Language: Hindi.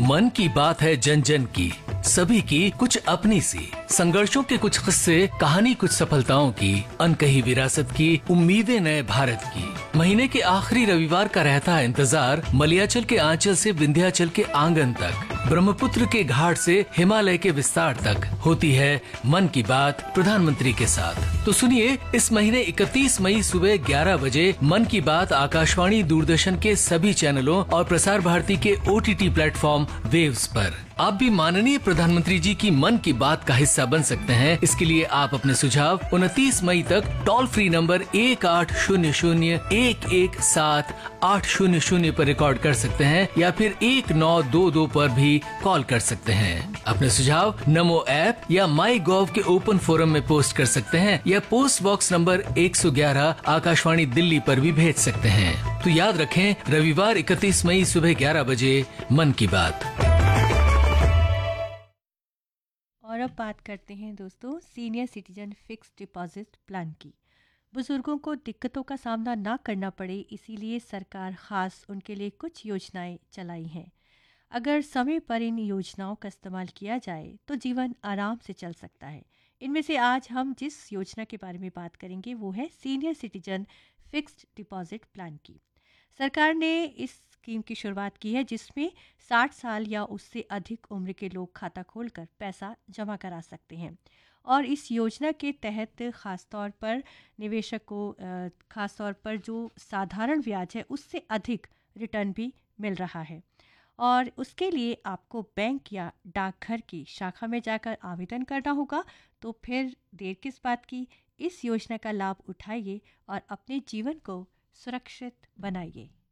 मन की बात है जन जन की, सभी की कुछ अपनी सी, संघर्षों के कुछ किस्से, कहानी कुछ सफलताओं की, अनकही विरासत की, उम्मीदें नए भारत की। महीने के आखिरी रविवार का रहता है इंतजार, मलयाचल के आंचल से विंध्याचल के आंगन तक, ब्रह्मपुत्र के घाट से हिमालय के विस्तार तक होती है मन की बात प्रधानमंत्री के साथ। तो सुनिए, इस महीने 31 मई सुबह 11 बजे मन की बात आकाशवाणी, दूरदर्शन के सभी चैनलों और प्रसार भारती के OTT प्लेटफॉर्म वेव्स पर। आप भी माननीय प्रधानमंत्री जी की मन की बात का हिस्सा बन सकते हैं। इसके लिए आप अपने सुझाव 29 मई तक टोल फ्री नंबर 1800-117-800 पर रिकॉर्ड कर सकते हैं या फिर 1922 पर भी कॉल कर सकते हैं। अपने सुझाव नमो ऐप या माई गॉव के ओपन फोरम में पोस्ट कर सकते हैं या post box number 111 Akashvani Delhi पर भी भेज सकते हैं। तो याद रखें, रविवार 31 मई सुबह 11 बजे मन की बात। और अब बात करते हैं दोस्तों senior citizen fix deposit plan की। बुजुर्गों को दिक्कतों का सामना ना करना पड़े, इसीलिए सरकार खास उनके लिए कुछ योजनाएं चलाई हैं। अगर समय पर इन योजनाओं का इस्तेमाल किया जाए तो जीवन आराम से चल सकता है। इनमें से आज हम जिस योजना के बारे में बात करेंगे वो है senior citizen fixed deposit plan की। सरकार ने इस स्कीम की शुरुआत की है जिसमें 60 साल या उससे अधिक उम्र के लोग खाता खोलकर पैसा जमा करा सकते हैं। और इस योजना के तहत ख़ासतौर पर निवेशक को ख़ासतौर पर जो साधारण ब्याज है उससे अधिक रिटर्न भी मिल रहा है। और उसके लिए आपको बैंक या डाकघर की शाखा में जाकर आवेदन करना होगा। तो फिर देर किस बात की, इस योजना का लाभ उठाइए और अपने जीवन को सुरक्षित बनाइए।